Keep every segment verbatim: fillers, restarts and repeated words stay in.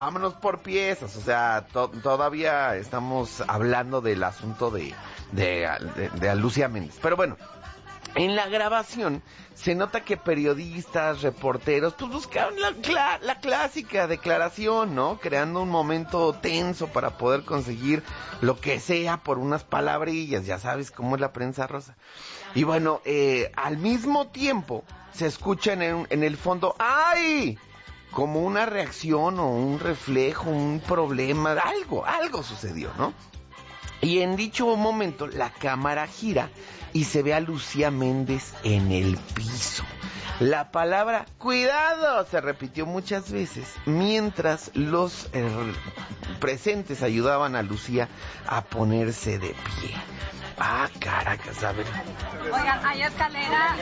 Vámonos por piezas, o sea, to- todavía estamos hablando del asunto de, de, de, de Lucía Méndez. Pero bueno, en la grabación se nota que periodistas, reporteros, pues buscaron la, cla- la clásica declaración, ¿no? Creando un momento tenso para poder conseguir lo que sea por unas palabrillas, ya sabes cómo es la prensa rosa. Y bueno, eh, al mismo tiempo se escucha en, en el fondo, ¡ay!, como una reacción o un reflejo, un problema, algo, algo sucedió, ¿no? Y en dicho momento la cámara gira y se ve a Lucía Méndez en el piso. La palabra cuidado se repitió muchas veces mientras los eh, presentes ayudaban a Lucía a ponerse de pie. Ah, caracas, a ver. Oigan, hay escalera.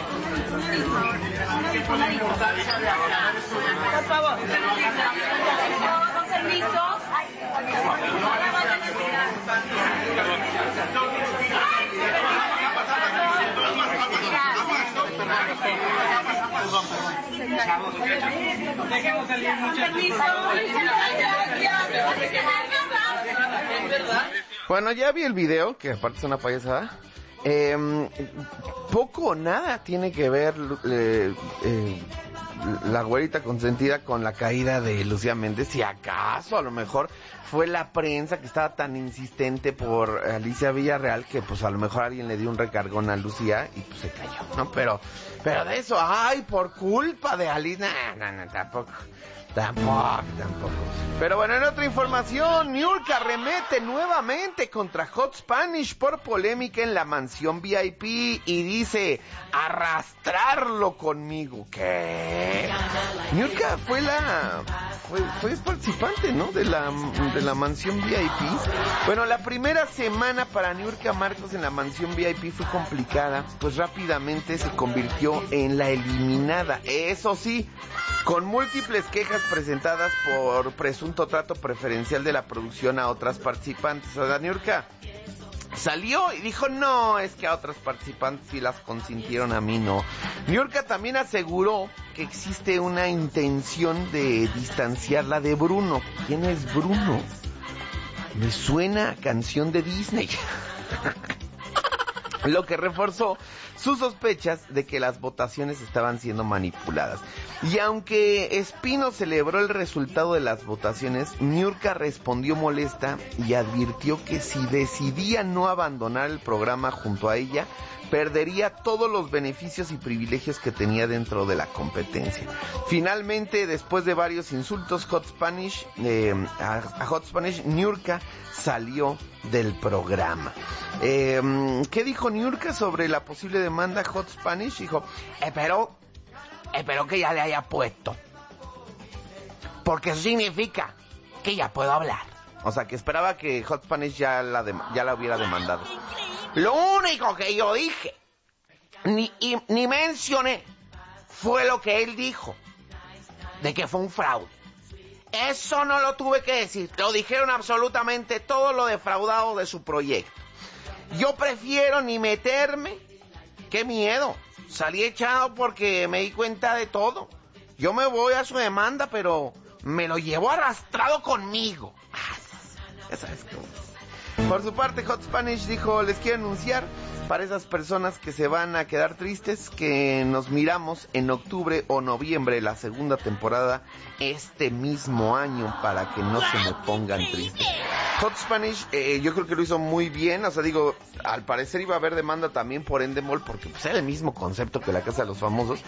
Por favor. Con permiso. Dejemos salir muchachos. Bueno, ya vi el video, que aparte es una payasada. Eh, poco o nada tiene que ver eh, eh, la güerita consentida con la caída de Lucía Méndez. Si acaso, a lo mejor fue la prensa que estaba tan insistente por Alicia Villarreal que pues a lo mejor alguien le dio un recargón a Lucía y pues se cayó, ¿no? Pero, pero de eso, ay, por culpa de Alicia, no, no, no, tampoco. Tampoco, tampoco. Pero bueno, en otra información, Niurka arremete nuevamente contra Hot Spanish por polémica en la mansión V I P y dice, arrastrarlo conmigo. ¿Qué? Niurka fue la... Fue, fue participante, ¿no? De la, de la mansión V I P. Bueno, la primera semana para Niurka Marcos en la mansión V I P fue complicada, pues rápidamente se convirtió en la eliminada. Eso sí, con múltiples quejas presentadas por presunto trato preferencial de la producción a otras participantes. O sea, Niurka salió y dijo, no, es que a otras participantes sí las consintieron, a mí no. Niurka también aseguró que existe una intención de distanciarla de Bruno. ¿Quién es Bruno? Me suena a canción de Disney. Lo que reforzó sus sospechas de que las votaciones estaban siendo manipuladas. Y aunque Espino celebró el resultado de las votaciones, Niurka respondió molesta y advirtió que si decidía no abandonar el programa junto a ella, perdería todos los beneficios y privilegios que tenía dentro de la competencia. Finalmente, después de varios insultos, Hot Spanish, eh, a, a Hot Spanish, Niurka salió del programa. Eh, ¿Qué dijo Niurka sobre la posible demanda Hot Spanish? Dijo, espero, espero que ya le haya puesto, porque eso significa que ya puedo hablar. O sea, que esperaba que Hot Spanish ya la, de, ya la hubiera demandado. Lo único que yo dije, ni, y, ni mencioné, fue lo que él dijo, de que fue un fraude. Eso no lo tuve que decir, lo dijeron absolutamente todo lo defraudado de su proyecto. Yo prefiero ni meterme, qué miedo, salí echado porque me di cuenta de todo. Yo me voy a su demanda, pero me lo llevo arrastrado conmigo. Ya sabes cómo es. Por su parte, Hot Spanish dijo, les quiero anunciar para esas personas que se van a quedar tristes que nos miramos en octubre o noviembre, la segunda temporada, este mismo año, para que no se me pongan tristes. Hot Spanish, eh, yo creo que lo hizo muy bien, o sea, digo, al parecer iba a haber demanda también por Endemol, porque pues era el mismo concepto que la Casa de los Famosos,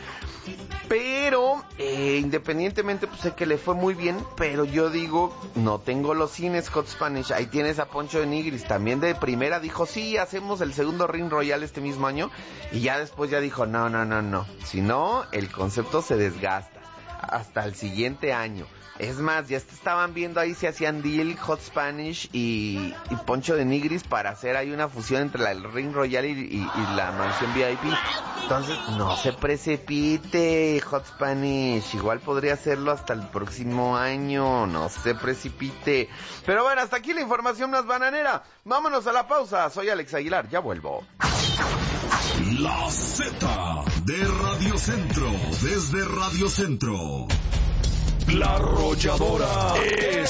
pero eh, independientemente, pues sé que le fue muy bien, pero yo digo, no tengo los cines, Hot Spanish. Ahí tienes a Poncho de Nigris, también de primera dijo, sí, hacemos el segundo Ring Royal este mismo año, y ya después ya dijo, no, no, no, no, si no, el concepto se desgasta hasta el siguiente año. Es más, ya estaban viendo ahí si hacían deal Hot Spanish y, y Poncho de Nigris para hacer ahí una fusión entre la, el Ring Royal y, y, y la mansión V I P. Entonces, no se precipite, Hot Spanish. Igual podría hacerlo hasta el próximo año. No se precipite. Pero bueno, hasta aquí la información más bananera. Vámonos a la pausa. Soy Alex Aguilar, ya vuelvo. La Z de Radio Centro, desde Radio Centro. La Arrolladora.